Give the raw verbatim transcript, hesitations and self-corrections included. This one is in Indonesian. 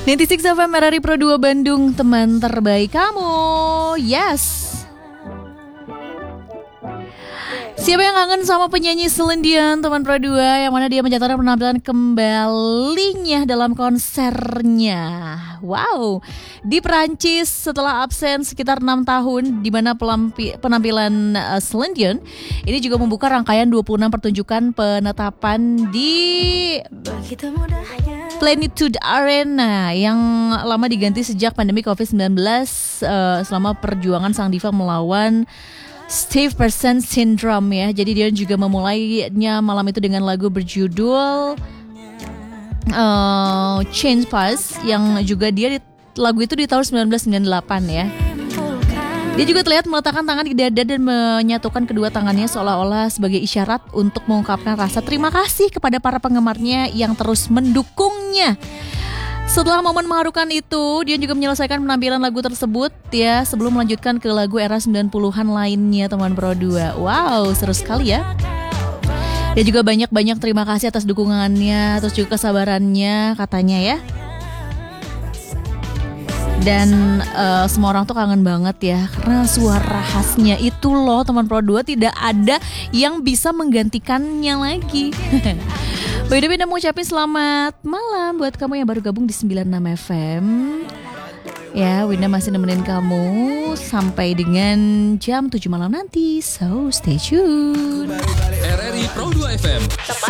sembilan puluh enam F M R R I Pro dua Bandung, teman terbaik kamu. Yes. Siapa yang kangen sama penyanyi Celine Dion, teman Pro dua, yang mana dia mencatatkan penampilan kembalinya dalam konsernya. Wow, di Perancis setelah absen sekitar enam tahun, di mana pelampi, penampilan uh, Celine Dion ini juga membuka rangkaian dua puluh enam pertunjukan penetapan di Plenitude Arena yang lama diganti sejak pandemi covid sembilan belas uh, selama perjuangan sang diva melawan Stiff Person Syndrome ya. Jadi dia juga memulainya malam itu dengan lagu berjudul uh, Change Pass, yang juga dia di, lagu itu di tahun sembilan belas sembilan puluh delapan ya. Dia juga terlihat meletakkan tangan di dada dan menyatukan kedua tangannya seolah-olah sebagai isyarat untuk mengungkapkan rasa terima kasih kepada para penggemarnya yang terus mendukungnya. Setelah momen mengharukan itu, dia juga menyelesaikan penampilan lagu tersebut ya, sebelum melanjutkan ke lagu era sembilan puluhan lainnya, teman Pro dua. Wow, seru sekali ya. Dia juga banyak-banyak terima kasih atas dukungannya, terus juga kesabarannya katanya ya. Dan uh, semua orang tuh kangen banget ya, karena suara khasnya itu loh, teman Pro dua, tidak ada yang bisa menggantikannya lagi. By the way, udah mau ucapin selamat malam buat kamu yang baru gabung di sembilan puluh enam F M. Ya, Winda masih nemenin kamu sampai dengan jam tujuh malam nanti. So, stay tune. R R I Pro dua F M.